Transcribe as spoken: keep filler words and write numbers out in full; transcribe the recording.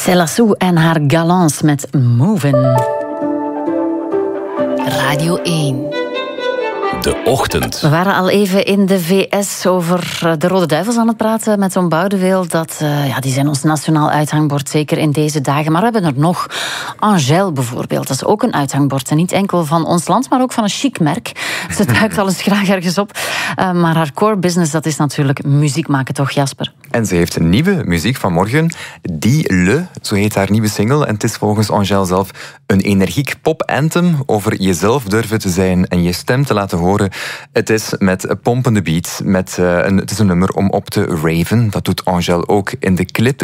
Céla en haar galants met Movin'. Radio één. De ochtend. We waren al even in de V S over de Rode Duivels aan het praten met Tom Boudeweel. Dat, uh, ja, die zijn ons nationaal uithangbord, zeker in deze dagen. Maar we hebben er nog. Angèle bijvoorbeeld, dat is ook een uithangbord. En niet enkel van ons land, maar ook van een chic merk. Ze duikt al eens graag ergens op. Uh, maar haar core business, dat is natuurlijk muziek maken, toch Jasper? En ze heeft een nieuwe muziek vanmorgen. Die Le, zo heet haar nieuwe single. En het is volgens Angèle zelf een energiek pop-anthem over jezelf durven te zijn en je stem te laten horen. Het is met pompende beats. Met, uh, een, het is een nummer om op te raven. Dat doet Angèle ook in de clip.